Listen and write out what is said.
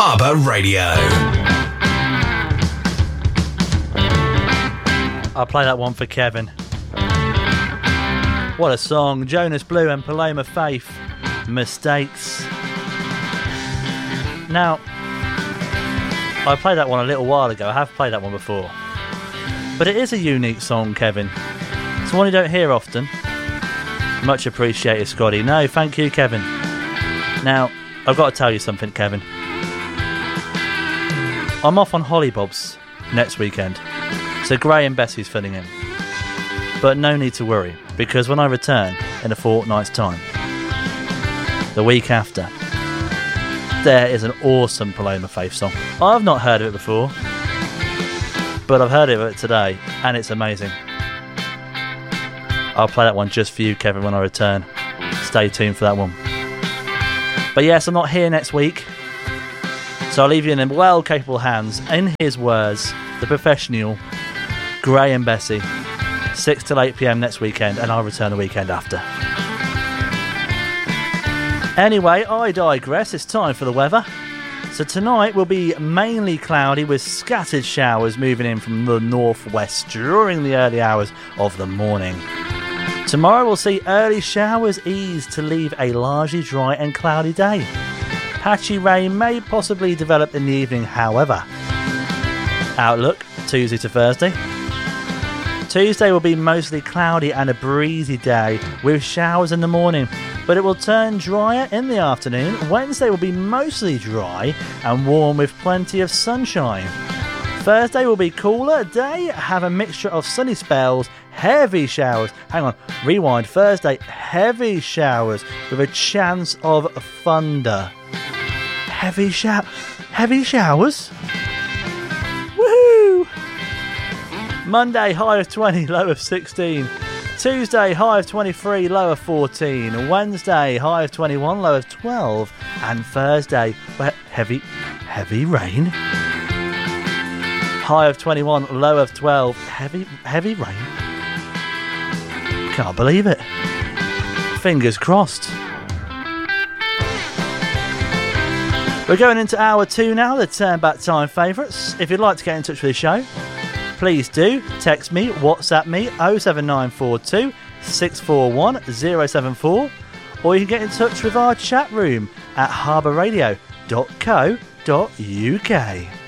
Harbour Radio. I'll play that one for Kevin. What a song. Jonas Blue and Paloma Faith. Mistakes. Now, I played that one a little while ago. I have played that one before. But it is a unique song, Kevin. It's one you don't hear often. Much appreciated, Scotty. No, thank you, Kevin. Now, I've got to tell you something, Kevin. I'm off on Hollybobs next weekend. So Gray and Bessie's filling in. But no need to worry, because when I return in a fortnight's time, the week after, there is an awesome Paloma Faith song. I've not heard of it before, but I've heard of it today, and it's amazing. I'll play that one just for you, Kevin, when I return. Stay tuned for that one. But yes, I'm not here next week, so I'll leave you in well-capable hands. In his words, the professional Gray and Bessie, 6 till 8 p.m. next weekend, and I'll return the weekend after. Anyway, I digress. It's time for the weather. So tonight will be mainly cloudy with scattered showers moving in from the northwest during the early hours of the morning. Tomorrow we'll see early showers ease to leave a largely dry and cloudy day. Patchy rain may possibly develop in the evening, however. Outlook, Tuesday to Thursday. Tuesday will be mostly cloudy and a breezy day with showers in the morning, but it will turn drier in the afternoon. Wednesday will be mostly dry and warm with plenty of sunshine. Thursday will be cooler day, have a mixture of sunny spells, heavy showers. Hang on, rewind. Thursday, heavy showers with a chance of thunder. Heavy showers? Woohoo! Monday, high of 20, low of 16. Tuesday, high of 23, low of 14. Wednesday, high of 21, low of 12. And Thursday, heavy rain. High of 21, low of 12. Heavy rain. Can't believe it. Fingers crossed. We're going into hour 2 now, the Turn Back Time favourites. If you'd like to get in touch with the show, please do. Text me, WhatsApp me, 07942 641 074, or you can get in touch with our chat room at harbourradio.co.uk.